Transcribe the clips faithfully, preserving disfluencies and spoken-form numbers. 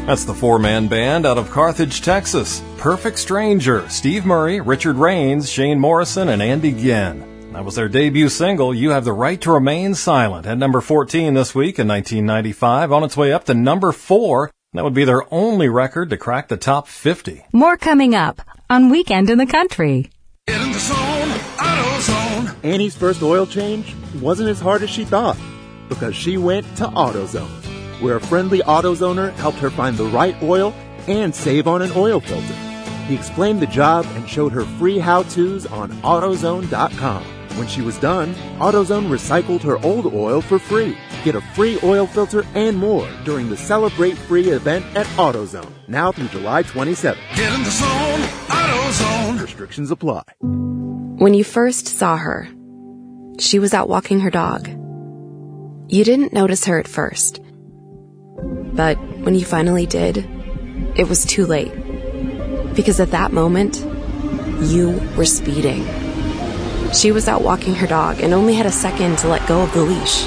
That's the four-man band out of Carthage, Texas. Perfect Stranger, Steve Murray, Richard Raines, Shane Morrison, and Andy Ginn. That was their debut single, You Have the Right to Remain Silent, at number fourteen this week in nineteen ninety-five, on its way up to number four. That would be their only record to crack the top fifty. More coming up on Weekend in the Country. Get in the zone, AutoZone. Annie's first oil change wasn't as hard as she thought because she went to AutoZone, where a friendly AutoZoner helped her find the right oil and save on an oil filter. He explained the job and showed her free how-tos on AutoZone dot com. When she was done, AutoZone recycled her old oil for free. Get a free oil filter and more during the Celebrate Free event at AutoZone, now through July twenty-seventh. Get in the zone, AutoZone. Restrictions apply. When you first saw her, she was out walking her dog. You didn't notice her at first. But when you finally did, it was too late. Because at that moment, you were speeding. She was out walking her dog and only had a second to let go of the leash.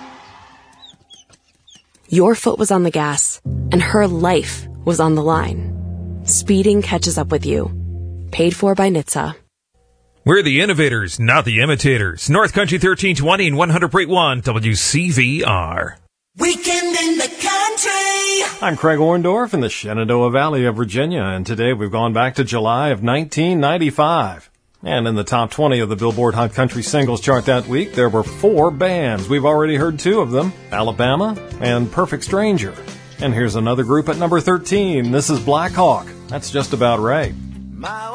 Your foot was on the gas, and her life was on the line. Speeding catches up with you. Paid for by N H T S A. We're the innovators, not the imitators. North Country thirteen twenty and one hundred point one W C V R. Weekend in the Country. I'm Craig Orndorff in the Shenandoah Valley of Virginia, and today we've gone back to July of nineteen ninety-five. And in the top twenty of the Billboard Hot Country Singles chart that week, there were four bands. We've already heard two of them, Alabama and Perfect Stranger. And here's another group at number thirteen. This is Black Hawk. That's Just About Right. My